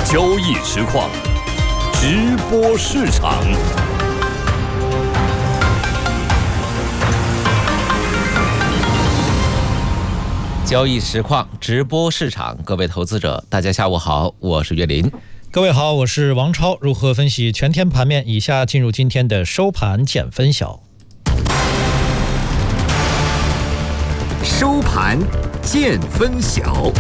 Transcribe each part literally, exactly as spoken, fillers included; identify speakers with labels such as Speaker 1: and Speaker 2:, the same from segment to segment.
Speaker 1: 交易实况，直播市场。
Speaker 2: 交易实况，直播市场，各位投资者，大家下午好，我是岳林。
Speaker 3: 各位好，我是王超。如何分析全天盘面？以下进入今天的收盘见分晓。
Speaker 1: 收盘见分晓。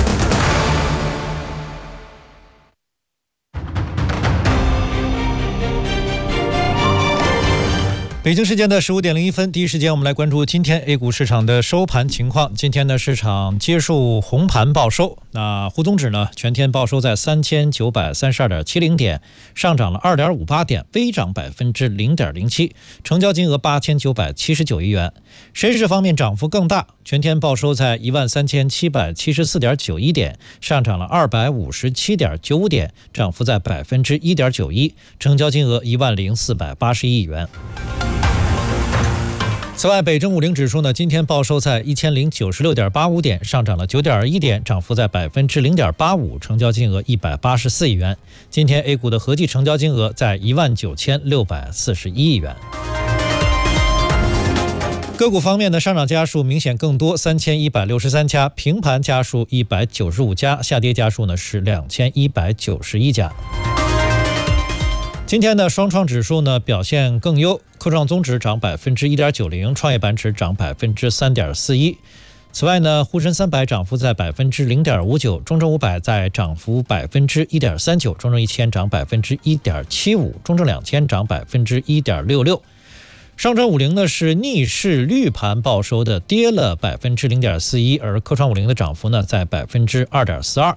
Speaker 3: 北京时间的十五点零一分，第一时间我们来关注今天 A 股市场的收盘情况。今天呢，市场接束红盘报收，那沪综指呢全天报收在三千九百三十二点七零点，上涨了二点五八点，微涨百分之零点零七，成交金额八千九百七十九亿元。深市方面涨幅更大，全天报收在一万三千七百七十四点九一点，上涨了二百五十七点九五点，涨幅在百分之一点九一，成交金额一万零四百八十亿元。此外，北证五零指数呢，今天报收在一千零九十六点八五点，上涨了九点一点，涨幅在百分之零点八五，成交金额一百八十四亿元。今天 A 股的合计成交金额在一万九千六百四十一亿元。个股方面的上涨家数明显更多，三千一百六十三家，平盘家数一百九十五家，下跌家数呢是两千一百九十一家。今天的双创指数呢表现更优，科创综指涨百分之一点九零，创业板指涨百分之三点四一。此外呢，沪深三百涨幅在百分之零点五九，中证五百在涨幅百分之一点三九，中证一千涨百分之一点七五，中证两千涨百分之一点六六。上证五零呢是逆势绿盘报收的，跌了百分之零点四一，而科创五零的涨幅呢在百分之二点四二。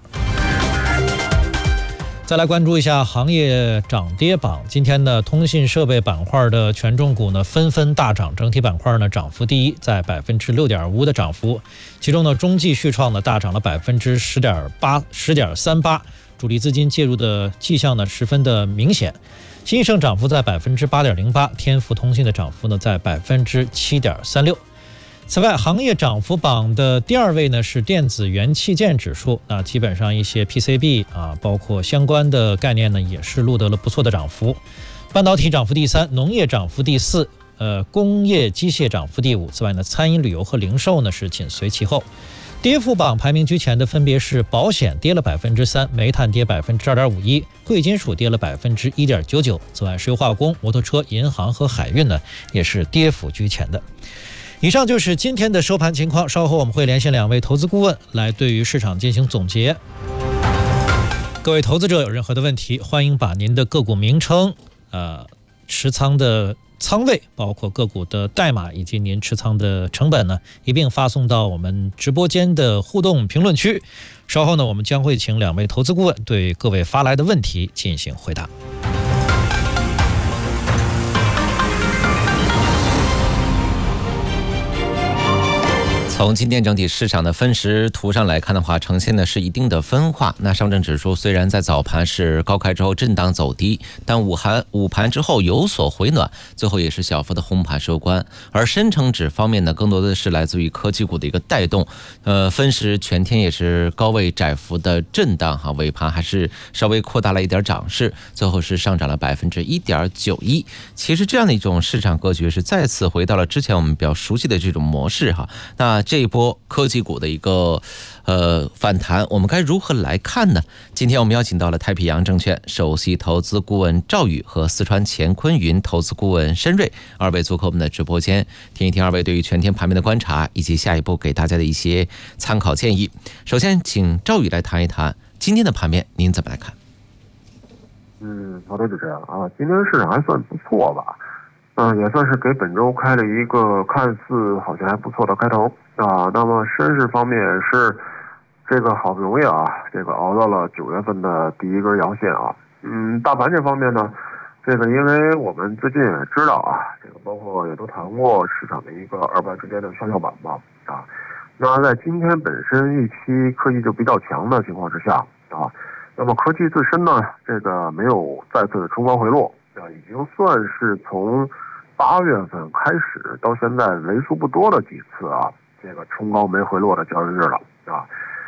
Speaker 3: 再来关注一下行业涨跌榜。今天呢，通信设备板块的权重股呢纷纷大涨，整体板块呢涨幅第一，在百分之六点五的涨幅。其中呢，中继续创呢大涨了百分之十点八十点三八，主力资金介入的迹象呢十分的明显。新盛涨幅在百分之八点零八，天福通信的涨幅呢在百分之七点三六。此外，行业涨幅榜的第二位呢是电子元器件指数，那基本上一些 P C B 啊，包括相关的概念呢，也是录得了不错的涨幅。半导体涨幅第三，农业涨幅第四，呃，工业机械涨幅第五。此外呢，餐饮旅游和零售呢是紧随其后。跌幅榜排名居前的分别是保险跌了百分之三，煤炭跌百分之二点五一，贵金属跌了百分之一点九九。此外，石油化工、摩托车、银行和海运呢也是跌幅居前的。以上就是今天的收盘情况，稍后我们会连线两位投资顾问来对于市场进行总结。各位投资者有任何的问题，欢迎把您的个股名称、呃持仓的仓位，包括个股的代码以及您持仓的成本呢，一并发送到我们直播间的互动评论区。稍后呢，我们将会请两位投资顾问对各位发来的问题进行回答。
Speaker 2: 从今天整体市场的分时图上来看的话，呈现的是一定的分化。那上证指数虽然在早盘是高开之后震荡走低，但午盘午盘之后有所回暖，最后也是小幅的红盘收官。而深成指方面呢，更多的是来自于科技股的一个带动。呃，分时全天也是高位窄幅的震荡哈，尾盘还是稍微扩大了一点涨势，最后是上涨了百分之一点九一。其实这样的一种市场格局是再次回到了之前我们比较熟悉的这种模式哈。那这一波科技股的一个呃反弹，我们该如何来看呢？今天我们邀请到了太平洋证券首席投资顾问赵宇和四川乾坤云投资顾问申瑞二位做客我们的直播间，听一听二位对于全天盘面的观察，以及下一步给大家的一些参考建议。首先，请赵宇来谈一谈今天的盘面，您怎么来看？
Speaker 4: 嗯，好的，主持人啊，今天市场还算不错吧？嗯，也算是给本周开了一个看似好像还不错的开头啊。那么深市方面也是这个好不容易啊，这个熬到了九月份的第一根阳线啊。嗯，大盘这方面呢，这个因为我们最近也知道啊，这个包括也都谈过市场的一个二八之间的跷跷板嘛啊。那在今天本身预期科技就比较强的情况之下啊，那么科技自身呢，这个没有再次的冲高回落啊，已经算是从八月份开始到现在为数不多的几次啊，这个冲高没回落的交易日了啊。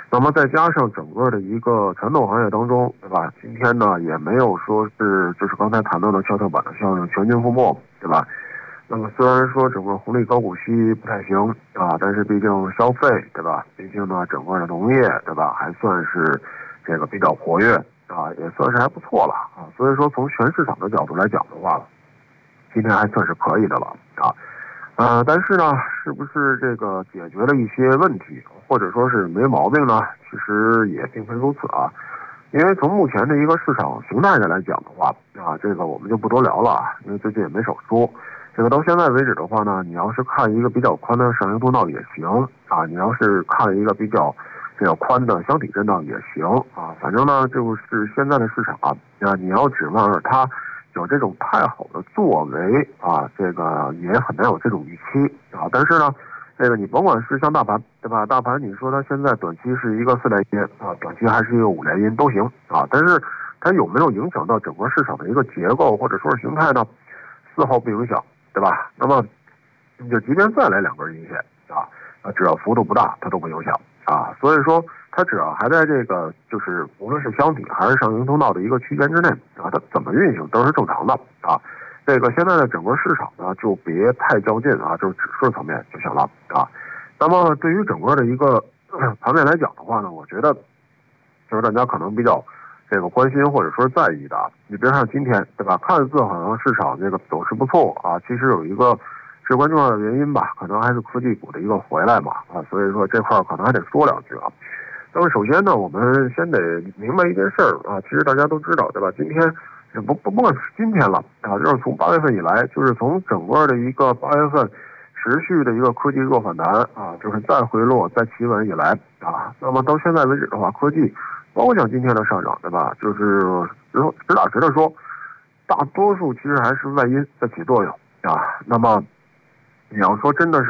Speaker 4: 那么再加上整个的一个传统行业当中，对吧？今天呢也没有说是就是刚才谈到的跷跷板的效应全军覆没，对吧？那么虽然说整个红利高股息不太行啊，但是毕竟消费，对吧？毕竟呢整个的农业，对吧？还算是这个比较活跃啊，也算是还不错了啊。所以说从全市场的角度来讲的话，今天还算是可以的了啊。呃，但是呢，是不是这个解决了一些问题，或者说是没毛病呢？其实也并非如此啊。因为从目前的一个市场形态上来讲的话，啊，这个我们就不多聊了啊，因为最近也没少说。这个到现在为止的话呢，你要是看一个比较宽的上行通道也行啊，你要是看一个比较比较宽的箱体震荡也行啊。反正呢，就是现在的市场啊，啊，你要指望着它有这种太好的作为啊，这个也很难有这种预期啊。但是呢，这个你甭管是像大盘，对吧？大盘你说它现在短期是一个四连阴啊，短期还是一个五连阴都行啊。但是它有没有影响到整个市场的一个结构或者说是形态呢？丝毫不影响，对吧？那么你就即便再来两根阴线啊，啊，只要幅度不大，它都不影响啊。所以说，它只要还在这个就是无论是箱体还是上行通道的一个区间之内啊，它怎么运行都是正常的啊。这个现在的整个市场呢，就别太较劲啊，就是指数层面就行了啊。那么对于整个的一个盘面来讲的话呢，我觉得就是大家可能比较这个关心或者说在意的啊，你别看今天对吧，看似好像市场这个走势不错啊，其实有一个至关重要的原因吧，可能还是科技股的一个回来嘛啊，所以说这块可能还得说两句啊。那么首先呢，我们先得明白一件事儿啊，其实大家都知道对吧？今天不不不管是今天了啊，就是从八月份以来，就是从整个的一个八月份持续的一个科技弱反弹啊，就是再回落再企稳以来啊，那么到现在为止的话，科技包括像今天的上涨，对吧？就是实实打实的说，大多数其实还是外因在起作用啊。那么你要说真的是